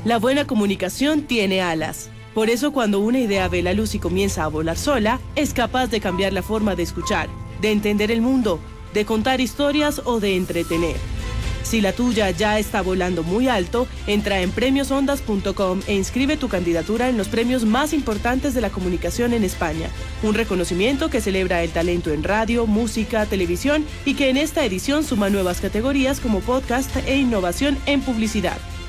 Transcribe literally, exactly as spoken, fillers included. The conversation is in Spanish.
La buena comunicación tiene alas. Por eso cuando una idea ve la luz y comienza a volar sola, es capaz de cambiar la forma de escuchar, de entender el mundo, de contar historias o de entretener. Si la tuya ya está volando muy alto, entra en premios ondas punto com e inscribe tu candidatura en los premios más importantes de la comunicación en España. Un reconocimiento que celebra el talento en radio, música, televisión y que en esta edición suma nuevas categorías como podcast e innovación en publicidad.